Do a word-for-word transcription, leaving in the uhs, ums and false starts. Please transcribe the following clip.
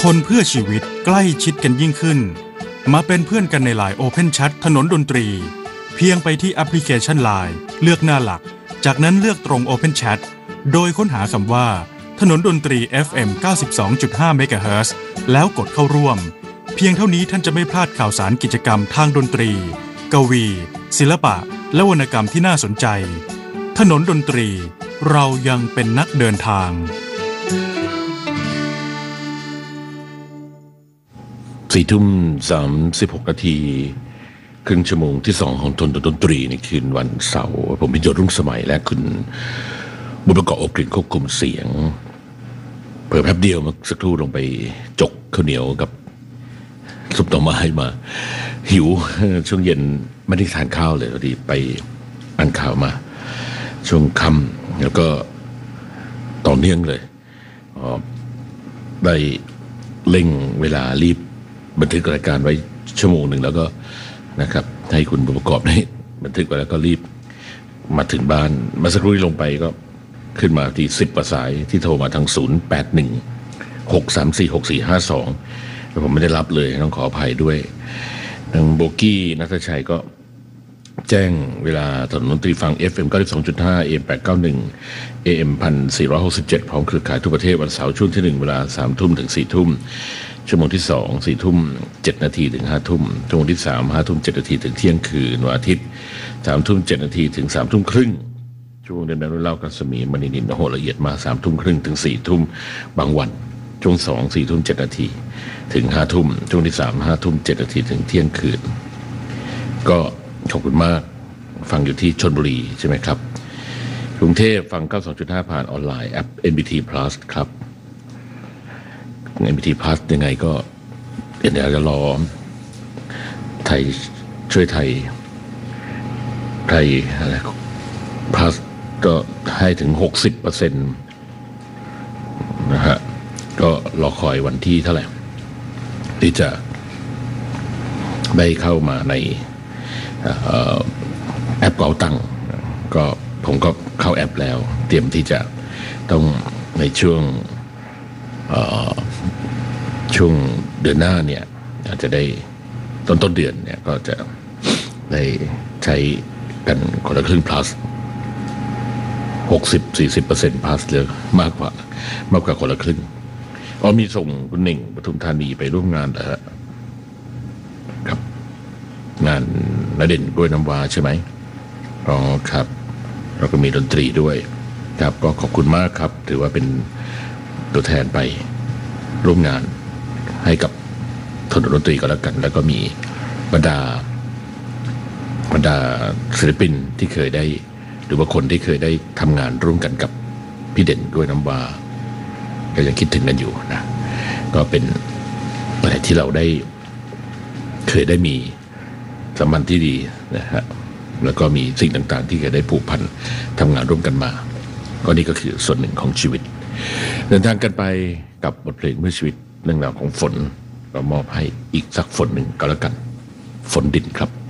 คนเพื่อชีวิตใกล้ชิดกันยิ่งขึ้นมาเป็นเพื่อนกันใน ไลน์ Open Chat ถนนดนตรีเพียงไปที่แอปพลิเคชัน ไลน์ เลือกหน้าหลักจากนั้นเลือกตรง Open Chat โดยค้นหาคำว่าถนนดนตรี เอฟ เอ็ม เก้าสิบสองจุดห้า เมกะเฮิรตซ์ แล้วกดเข้าร่วมเพียงเท่านี้ท่านจะไม่พลาดข่าวสารกิจกรรมทางดนตรีกวีศิลปะและวรรณกรรมที่น่าสนใจถนนดนตรีเรายังเป็นนักเดินทางสี่ทุ่มสามสิบหกนาทีครึ่งชั่วโมงที่สองของทนดนตรีในคืนวันเสาร์ผมพิจารณ์รุ่งสมัยและคุณบุญประกอบอบกลิ่นควบคุมเสียงเพิ่มแป๊บเดียวมาสักครู่ลงไปจกข้าวเหนียวกับซุปหน่อไม้มาหิวช่วงเย็นไม่ได้ทานข้าวเลยพอดีไปอ่านข่าวมาช่วงค่ำแล้วก็ต่อเนื่องเลยได้เร่งเวลารีบบันทึกรายการไว้ชั่วโมงหนึ่งแล้วก็นะครับให้คุณประกอบได้บันทึกไว้แล้วก็รีบมาถึงบ้านมาสักครู่ลงไปก็ขึ้นมาที่สิบกว่าสายที่โทรมาทางศูนย์ แปด หนึ่ง หก สาม สี่ หก สี่ ห้า สองแต่ผมไม่ได้รับเลยต้องขออภัยด้วยทางโบกี้ณัฐชัยก็แจ้งเวลาถนนดนตรีฟัง เอฟ เอ็ม เก้าสิบสองจุดห้า เอ เอ็ม แปดร้อยเก้าสิบเอ็ด เอ เอ็ม หนึ่งพันสี่ร้อยหกสิบเจ็ดพร้อมเครือข่ายทั่วประเทศวันเสาร์ช่วงที่หนึ่งเวลา สามทุ่มถึง สี่ทุ่มชั่วโมงที่สอง สี่ทุ่มเจ็ดนาทีถึง ห้าทุ่มชั่วโมงที่สาม ห้าทุ่มเจ็ดนาทีถึงเที่ยงคืนวันอาทิตย์ สามทุ่มเจ็ดนาทีถึง สามทุ่มครึ่งช่วงเดือนดาวเล่ากัสมีมณีนินโหละเอียดมา สามทุ่มครึ่งถึง สี่ทุ่มบางวันช่วงสอง สี่ทุ่มเจ็ดนาทีถึง ห้าทุ่มช่วงที่สาม ห้าทุ่มเจ็ดนาทีถึงเที่ยงคืนก็ขอบคุณมากฟังอยู่ที่ชลบุรีใช่ไหมครับกรุงเทพฟัง เก้าสิบสองจุดห้า ผ่านออนไลน์แอป เอ็น บี ที Plus ครับ เอ็น บี ที Plus ยังไงก็เดี๋ยวจะรอไทยช่วยไทยไทยอะไร Plus ก็ให้ถึง หกสิบเปอร์เซ็นต์ นะฮะก็รอคอยวันที่เท่าไหร่ที่จะได้เข้ามาในแอปเป๋าตังค์ก็ผมก็เข้าแอปแล้วเตรียมที่จะต้องในช่วงช่วงเดือนหน้าเนี่ยอาจจะได้ต้นต้นเดือนเนี่ยก็จะได้ใช้กันคนละครึ่ง plus หกสิบ สี่สิบเปอร์เซ็นต์ plus เลยมากกว่ามากกว่าคนละครึ่งอ๋อมีส่งคุณหนึ่งปทุมธานีไปร่วมงานแล้วครับงานณเด่นกล้วยน้ำว้าใช่ไหมอ๋อครับเราก็มีดนตรีด้วยครับก็ขอบคุณมากครับถือว่าเป็นตัวแทนไปร่วมงานให้กับถนนดนตรีก็แล้วกันแล้วก็มีบรรดาบรรดาศิลปินที่เคยได้หรือว่าคนที่เคยได้ทำงานร่วมกันกับพี่เด่นกล้วยน้ำว้าก็ยังคิดถึงกันอยู่นะก็เป็นอะไรที่เราได้เคยได้มีสัมพันธ์ที่ดีนะฮะแล้วก็มีสิ่งต่างๆที่เคยได้ผูกพันทำงานร่วมกันมาก็นี่ก็คือส่วนหนึ่งของชีวิตเดินทางกันไปกับบทเพลงเพื่อชีวิตเรื่องราวของฝนก็มอบให้อีกสักฝนหนึ่งก็แล้วกันฝนดินครับ